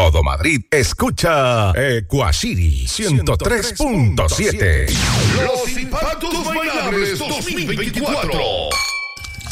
todo Madrid escucha Ecuasiri 103.7. Los Impactos Bailables 2024.